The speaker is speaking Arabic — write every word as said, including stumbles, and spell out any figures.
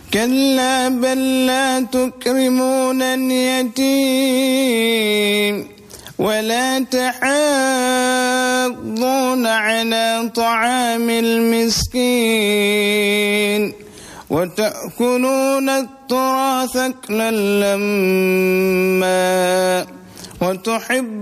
كلا بل لا تكرمون اليتيم ولا تحاضون على طعام المسكين وتأكلون التراث أكلا لما وتحب